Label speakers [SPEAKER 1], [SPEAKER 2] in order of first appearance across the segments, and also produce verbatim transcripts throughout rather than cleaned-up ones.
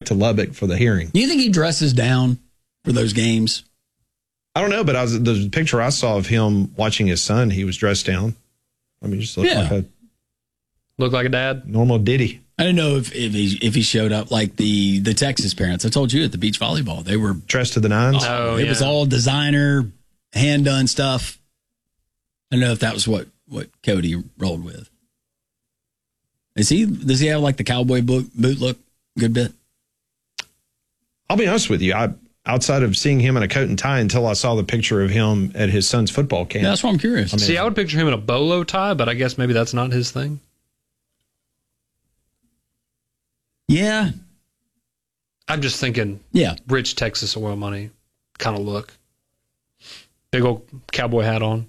[SPEAKER 1] to Lubbock for the hearing.
[SPEAKER 2] Do you think he dresses down for those games?
[SPEAKER 1] I don't know, but I was, the picture I saw of him watching his son, he was dressed down. I mean, just looked
[SPEAKER 2] Yeah.
[SPEAKER 1] like a
[SPEAKER 3] Look like a dad.
[SPEAKER 1] normal ditty.
[SPEAKER 2] I don't know if, if he if he showed up like the the Texas parents. I told you at the beach volleyball, they were
[SPEAKER 1] Dressed to the nines.
[SPEAKER 3] Oh,
[SPEAKER 2] it
[SPEAKER 3] yeah.
[SPEAKER 2] was all designer, hand done stuff. I don't know if that was what, what Cody rolled with. Is he does he have like the cowboy boot, boot look? Good bit.
[SPEAKER 1] I'll be honest with you. I outside of seeing him in a coat and tie until I saw the picture of him at his son's football camp.
[SPEAKER 2] Yeah, that's why I'm curious.
[SPEAKER 1] I mean,
[SPEAKER 3] See, I would picture him in a bolo tie, but I guess maybe that's not his thing.
[SPEAKER 2] yeah,
[SPEAKER 3] I'm just thinking
[SPEAKER 2] yeah.
[SPEAKER 3] rich Texas oil money kind of look. Big old cowboy hat on.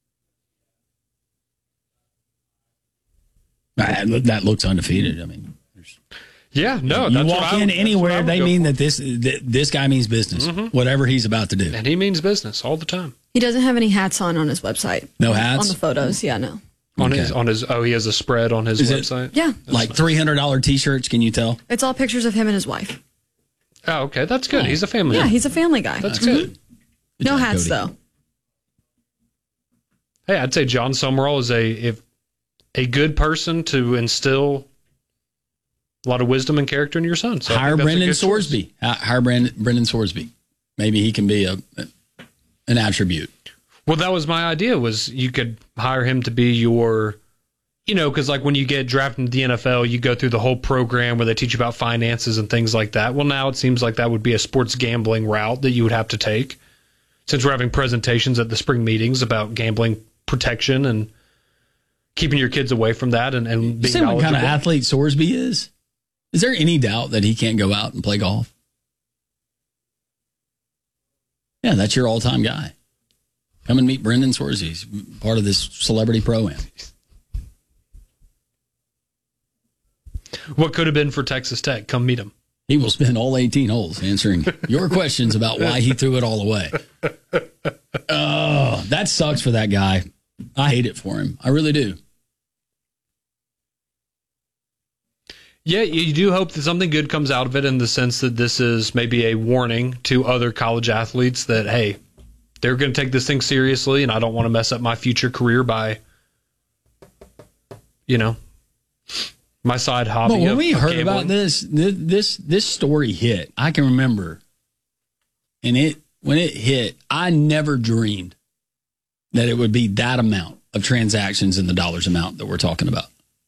[SPEAKER 2] That that looks undefeated. I mean, there's-
[SPEAKER 3] Yeah, no.
[SPEAKER 2] you
[SPEAKER 3] that's
[SPEAKER 2] walk
[SPEAKER 3] what I
[SPEAKER 2] in
[SPEAKER 3] would- that's what I
[SPEAKER 2] anywhere,
[SPEAKER 3] would
[SPEAKER 2] they
[SPEAKER 3] go
[SPEAKER 2] mean
[SPEAKER 3] for.
[SPEAKER 2] that this that this guy means business.
[SPEAKER 3] Mm-hmm.
[SPEAKER 2] Whatever he's about to do.
[SPEAKER 3] And he means business all the time.
[SPEAKER 4] He doesn't have any hats on on his website.
[SPEAKER 2] No hats?
[SPEAKER 4] On the photos, yeah, no.
[SPEAKER 3] On
[SPEAKER 2] Okay.
[SPEAKER 3] his, on his, oh, he has a spread on his
[SPEAKER 2] Is it-
[SPEAKER 3] website.
[SPEAKER 4] Yeah.
[SPEAKER 2] Like three hundred dollar t-shirts. Can you tell?
[SPEAKER 4] It's all pictures of him and his wife.
[SPEAKER 3] Oh, okay, that's good. He's a family.
[SPEAKER 4] Yeah,
[SPEAKER 3] man.
[SPEAKER 4] he's a family guy.
[SPEAKER 3] That's good.
[SPEAKER 2] Good
[SPEAKER 4] no
[SPEAKER 2] job,
[SPEAKER 4] hats,
[SPEAKER 2] Cody.
[SPEAKER 4] though.
[SPEAKER 3] Hey, I'd say John Summerall is a if a good person to instill a lot of wisdom and character in your son. So I
[SPEAKER 2] Hire
[SPEAKER 3] think that's a
[SPEAKER 2] Brendan
[SPEAKER 3] good choice.
[SPEAKER 2] Sorsby. Hi- Hire Brendan, Brendan Sorsby. Maybe he can be a an attribute.
[SPEAKER 3] Well, that was my idea. Was you could hire him to be your, you know, because like when you get drafted into the N F L, you go through the whole program where they teach you about finances and things like that. Well, now it seems like that would be a sports gambling route that you would have to take, since we're having presentations at the spring meetings about gambling protection and keeping your kids away from that and, and
[SPEAKER 2] You
[SPEAKER 3] being
[SPEAKER 2] see what kind of
[SPEAKER 3] knowledgeable.
[SPEAKER 2] athlete Sorsby is? Is there any doubt that he can't go out and play golf? Yeah, that's your all-time guy. Come and meet Brendan Sorsby. He's part of this celebrity pro-am.
[SPEAKER 3] What could have been for Texas Tech? Come meet him.
[SPEAKER 2] He will spend all eighteen holes answering your questions about why he threw it all away. Oh, that sucks for that guy. I hate it for him. I really do.
[SPEAKER 3] Yeah, you do hope that something good comes out of it in the sense that this is maybe a warning to other college athletes that, hey, they're going to take this thing seriously and I don't want to mess up my future career by, you know, my side hobby.
[SPEAKER 2] But when
[SPEAKER 3] of,
[SPEAKER 2] we
[SPEAKER 3] of
[SPEAKER 2] heard
[SPEAKER 3] gambling.
[SPEAKER 2] about this, this, this, this story hit, I can remember. And it, when it hit, I never dreamed that it would be that amount of transactions in the dollars amount that we're talking about.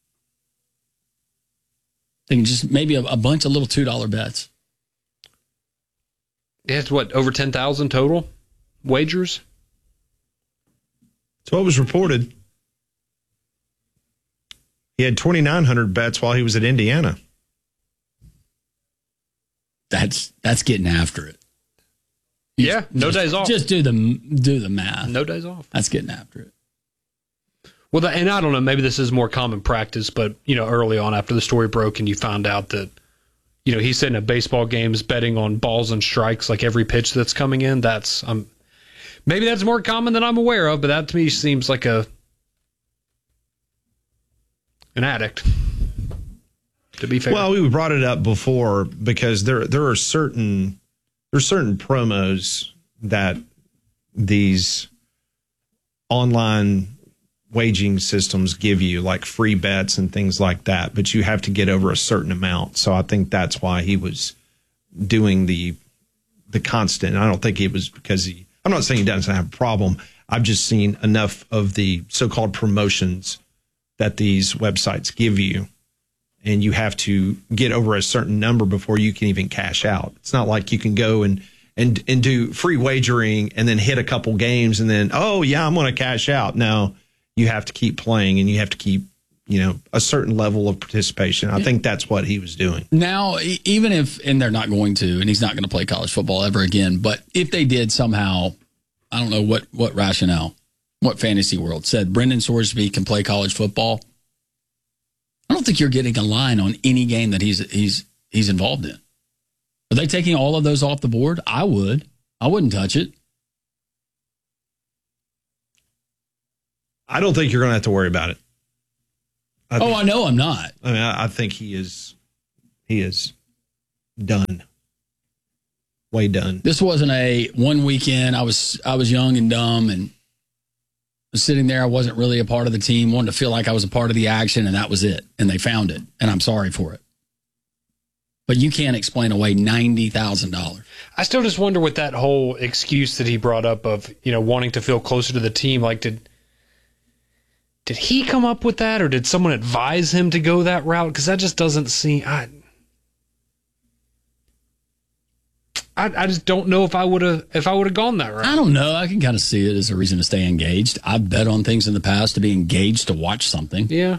[SPEAKER 2] Thinking just maybe a, a bunch of little two dollar bets.
[SPEAKER 3] Yeah, it's what, over ten thousand total wagers?
[SPEAKER 1] So what was reported? He had twenty-nine hundred bets while he was at Indiana.
[SPEAKER 2] That's that's getting after it.
[SPEAKER 3] Yeah, no
[SPEAKER 2] Just-
[SPEAKER 3] days off.
[SPEAKER 2] Just do the do the math.
[SPEAKER 3] No days off.
[SPEAKER 2] That's getting after it.
[SPEAKER 3] Well, that, and I don't know, maybe this is more common practice, but, you know, early on after the story broke and you found out that, you know, he's sitting at baseball games betting on balls and strikes, like every pitch that's coming in. That's, um, maybe that's more common than I'm aware of, but that to me seems like a, an addict, to be fair.
[SPEAKER 1] Well, we brought it up before because there there are certain there are certain promos that these online waging systems give you, like free bets and things like that, but you have to get over a certain amount. So I think that's why he was doing the the constant. I don't think it was because he, I'm not saying he doesn't have a problem. I've just seen enough of the so-called promotions that these websites give you, and you have to get over a certain number before you can even cash out. It's not like you can go and and and do free wagering and then hit a couple games and then, oh yeah, I'm going to cash out. No, you have to keep playing and you have to keep, you know, a certain level of participation. I think that's what he was doing.
[SPEAKER 2] Now, e- even if, and they're not going to, and he's not going to play college football ever again, but if they did somehow, I don't know what, what rationale, what fantasy world said Brendan Sorsby can play college football, I don't think you're getting a line on any game that he's he's he's involved in. Are they taking all of those off the board? I would. I wouldn't touch it.
[SPEAKER 1] I don't think you're going to have to worry about it. I
[SPEAKER 2] oh,
[SPEAKER 1] think,
[SPEAKER 2] I know I'm not.
[SPEAKER 1] I mean, I, I think he is, he is done. Way done.
[SPEAKER 2] This wasn't a one weekend. I was I was young and dumb and was sitting there. I wasn't really a part of the team. Wanted to feel like I was a part of the action, and that was it. And they found it, and I'm sorry for it. But you can't explain away ninety thousand dollars.
[SPEAKER 3] I still just wonder with that whole excuse that he brought up of, you know, wanting to feel closer to the team. Like, did did he come up with that, or did someone advise him to go that route? Because that just doesn't seem. I, I, I just don't know if I would have if I would have gone that route.
[SPEAKER 2] I don't know. I can kind of see it as a reason to stay engaged. I've bet on things in the past to be engaged to watch something.
[SPEAKER 3] Yeah.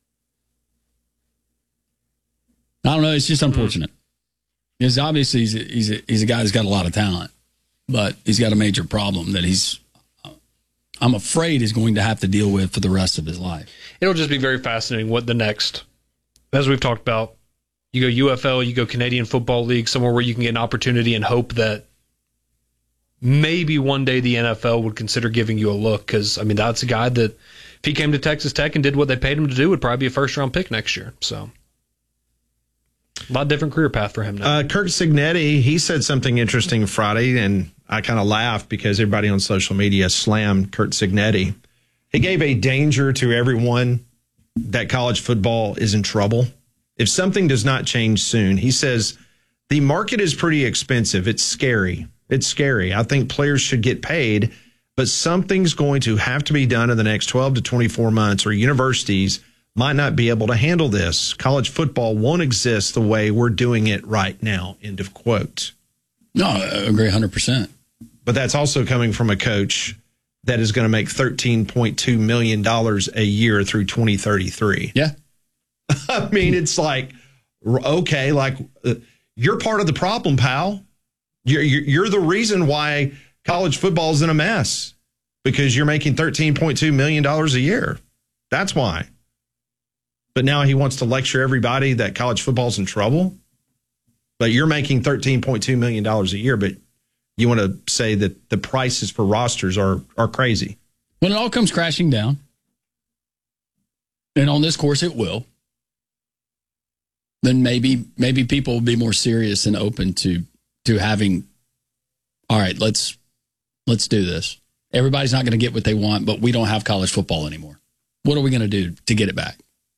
[SPEAKER 2] I don't know. It's just unfortunate. Because mm. obviously he's a, he's, a, he's a guy who's got a lot of talent, but he's got a major problem that he's, I'm afraid, is going to have to deal with for the rest of his life.
[SPEAKER 3] It'll just be very fascinating what the next, as we've talked about, you go U F L, you go Canadian Football League, somewhere where you can get an opportunity and hope that maybe one day the N F L would consider giving you a look. Because, I mean, that's a guy that, if he came to Texas Tech and did what they paid him to do, would probably be a first-round pick next year. So, a lot different career path for him now.
[SPEAKER 1] Uh, Kirk Cignetti, he said something interesting Friday, and I kind of laughed because everybody on social media slammed Kirk Cignetti. He gave a danger to everyone that college football is in trouble if something does not change soon. He says, the market is pretty expensive. It's scary. It's scary. I think players should get paid, but something's going to have to be done in the next twelve to twenty-four months, or universities might not be able to handle this. College football won't exist the way we're doing it right now. End of quote.
[SPEAKER 2] No, I agree one hundred percent.
[SPEAKER 1] But that's also coming from a coach that is going to make thirteen point two million dollars a year through twenty thirty-three.
[SPEAKER 2] Yeah.
[SPEAKER 1] I mean, it's like, okay, like uh, you're part of the problem, pal. You're, you're, you're the reason why college football is in a mess, because you're making thirteen point two million dollars a year. That's why. But now he wants to lecture everybody that college football's in trouble. But you're making thirteen point two million dollars a year, but you want to say that the prices for rosters are are crazy.
[SPEAKER 2] When it all comes crashing down, and on this course it will, then maybe maybe people will be more serious and open to to having, all right, let's let's do this. Everybody's not going to get what they want, but we don't have college football anymore. What are we going to do to get it back?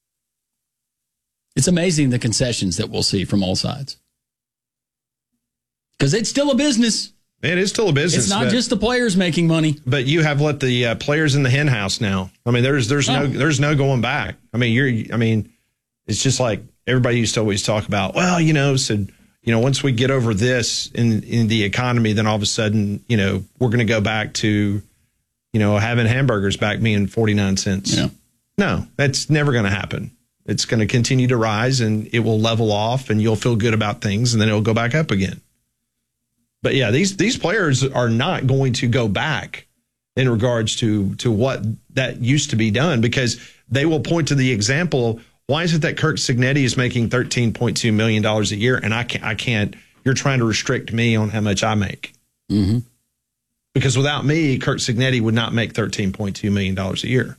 [SPEAKER 2] It's amazing the concessions that we'll see from all sides. Because it's still a business.
[SPEAKER 1] It is still a business.
[SPEAKER 2] It's not just the players making money.
[SPEAKER 1] But you have let the uh, players in the hen house now. I mean, there's there's oh. no there's no going back. I mean, you're I mean, it's just like everybody used to always talk about. Well, you know, said you know, once we get over this in in the economy, then all of a sudden, you know, we're going to go back to, you know, having hamburgers back being forty-nine cents.
[SPEAKER 2] Yeah.
[SPEAKER 1] No, that's never going to happen. It's going to continue to rise, and it will level off, and you'll feel good about things, and then it'll go back up again. But yeah, these these players are not going to go back in regards to to what that used to be done, because they will point to the example. Why is it that Kirk Cignetti is making thirteen point two million dollars a year, and I can't, I can't, you're trying to restrict me on how much I make?
[SPEAKER 2] Mm-hmm.
[SPEAKER 1] Because without me, Kirk Cignetti would not make thirteen point two million dollars a year.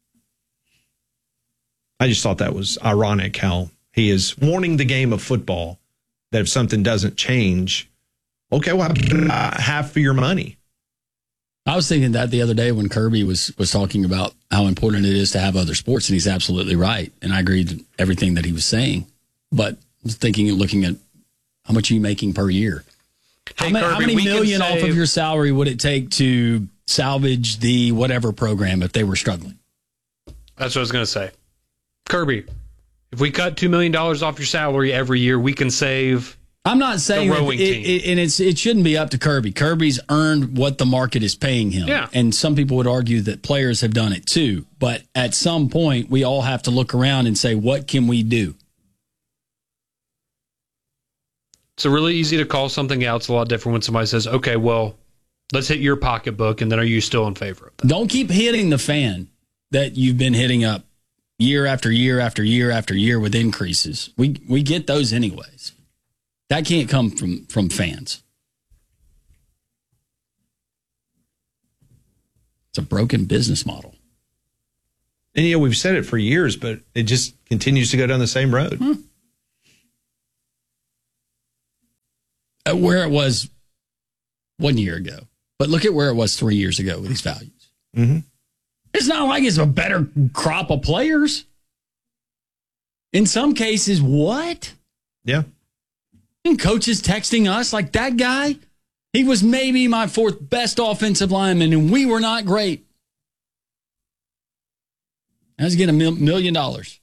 [SPEAKER 1] I just thought that was ironic how he is warning the game of football that if something doesn't change, okay, well, half for your money.
[SPEAKER 2] I was thinking that the other day when Kirby was was talking about how important it is to have other sports, and he's absolutely right. And I agreed with everything that he was saying. But I was thinking and looking at how much are you making per year?
[SPEAKER 3] Hey,
[SPEAKER 2] how, many,
[SPEAKER 3] Kirby,
[SPEAKER 2] how many million
[SPEAKER 3] save...
[SPEAKER 2] off of your salary would it take to salvage the whatever program if they were struggling?
[SPEAKER 3] That's what I was going to say. Kirby, if we cut two million dollars off your salary every year, we can save...
[SPEAKER 2] I'm not saying that it, it, and it's it shouldn't be up to Kirby. Kirby's earned what the market is paying him.
[SPEAKER 3] Yeah.
[SPEAKER 2] And some people would argue that players have done it too. But at some point, we all have to look around and say, what can we do?
[SPEAKER 3] It's really easy to call something out. It's a lot different when somebody says, okay, well, let's hit your pocketbook, and then are you still in favor of that?
[SPEAKER 2] Don't keep hitting the fan that you've been hitting up year after year after year after year with increases. We we get those anyways. That can't come from, from fans. It's a broken business model.
[SPEAKER 1] And, you know, we've said it for years, but it just continues to go down the same road.
[SPEAKER 2] Hmm. uh, where it was one year ago, but look at where it was three years ago with these values.
[SPEAKER 1] Mm-hmm.
[SPEAKER 2] It's not like it's a better crop of players. In some cases, what?
[SPEAKER 1] Yeah.
[SPEAKER 2] And coaches texting us like that guy, he was maybe my fourth best offensive lineman, and we were not great. I was getting a mil- million dollars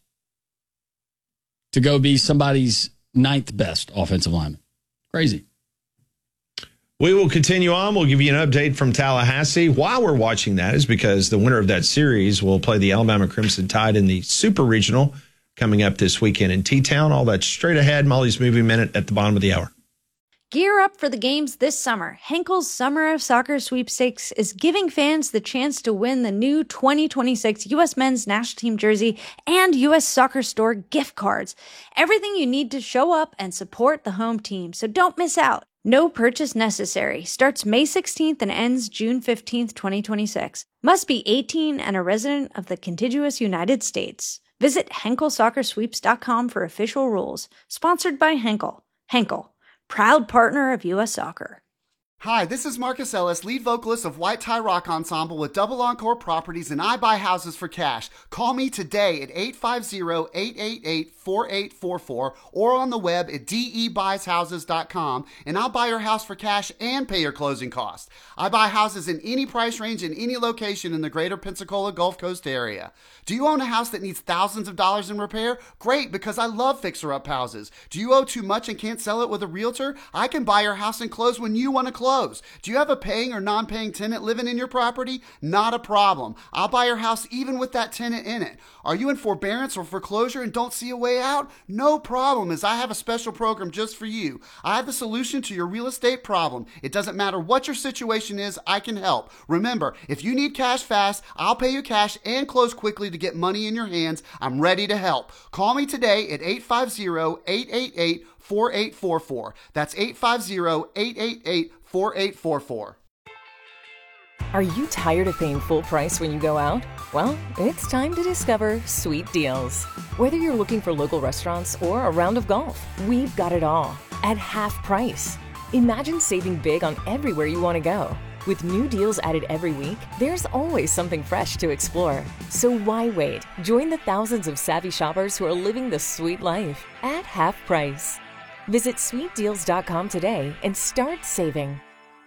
[SPEAKER 2] to go be somebody's ninth best offensive lineman. Crazy.
[SPEAKER 1] We will continue on. We'll give you an update from Tallahassee. While we're watching that is because the winner of that series will play the Alabama Crimson Tide in the Super Regional coming up this weekend in T-Town. All that straight ahead. Molly's Movie Minute at the bottom of the hour.
[SPEAKER 5] Gear up for the games this summer. Henkel's Summer of Soccer Sweepstakes is giving fans the chance to win the new twenty twenty-six U S Men's National Team jersey and U S Soccer Store gift cards. Everything you need to show up and support the home team, so don't miss out. No purchase necessary. Starts May sixteenth and ends June fifteenth, twenty twenty-six. Must be eighteen and a resident of the contiguous United States. Visit Henkel Soccer Sweeps dot com for official rules. Sponsored by Henkel. Henkel, proud partner of U S Soccer.
[SPEAKER 6] Hi, this is Marcus Ellis, lead vocalist of White Tie Rock Ensemble with Double Encore Properties, and I buy houses for cash. Call me today at eight five zero, eight eight eight, four eight four four or on the web at d e buys houses dot com, and I'll buy your house for cash and pay your closing costs. I buy houses in any price range in any location in the greater Pensacola Gulf Coast area. Do you own a house that needs thousands of dollars in repair? Great, because I love fixer-up houses. Do you owe too much and can't sell it with a realtor? I can buy your house and close when you want to close. Do you have a paying or non-paying tenant living in your property? Not a problem. I'll buy your house even with that tenant in it. Are you in forbearance or foreclosure and don't see a way out? No problem, as I have a special program just for you. I have the solution to your real estate problem. It doesn't matter what your situation is, I can help. Remember, if you need cash fast, I'll pay you cash and close quickly to get money in your hands. I'm ready to help. Call me today at eight five zero, eight eight eight, four eight four four. That's eight five zero, eight eight eight, four eight four four.
[SPEAKER 7] Are you tired of paying full price when you go out? Well, it's time to discover Sweet Deals. Whether you're looking for local restaurants or a round of golf, we've got it all at half price. Imagine saving big on everywhere you want to go. With new deals added every week, there's always something fresh to explore. So why wait? Join the thousands of savvy shoppers who are living the sweet life at half price. Visit sweet deals dot com today and start saving.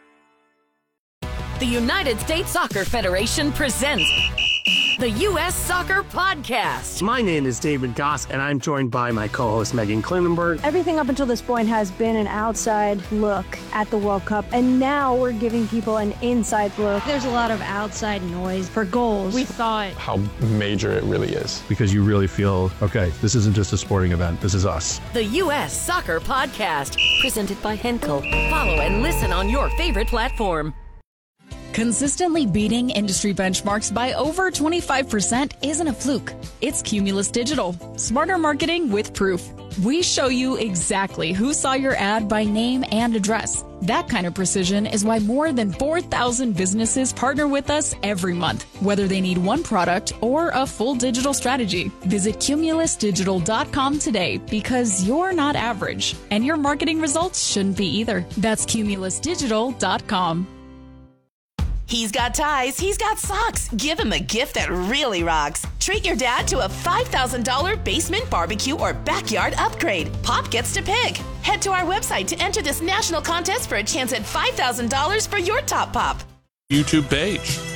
[SPEAKER 8] The United States Soccer Federation presents the U S Soccer Podcast.
[SPEAKER 9] My name is David Goss, and I'm joined by my co-host Megan Klinenberg.
[SPEAKER 10] Everything up until this point has been an outside look at the World Cup, and now we're giving people an inside look.
[SPEAKER 4] There's a lot of outside noise for goals.
[SPEAKER 10] We thought
[SPEAKER 11] how major it really is.
[SPEAKER 12] Because you really feel, okay, this isn't just a sporting event, this is us.
[SPEAKER 8] The U S Soccer Podcast, presented by Henkel. Follow and listen on your favorite platform.
[SPEAKER 13] Consistently beating industry benchmarks by over twenty-five percent isn't a fluke. It's Cumulus Digital. Smarter marketing with proof. We show you exactly who saw your ad by name and address. That kind of precision is why more than four thousand businesses partner with us every month, whether they need one product or a full digital strategy. Visit cumulus digital dot com today, because you're not average, and your marketing results shouldn't be either. That's cumulus digital dot com.
[SPEAKER 8] He's got ties, he's got socks. Give him a gift that really rocks. Treat your dad to a five thousand dollars basement barbecue or backyard upgrade. Pop gets to pick. Head to our website to enter this national contest for a chance at five thousand dollars for your top pop.
[SPEAKER 11] YouTube page.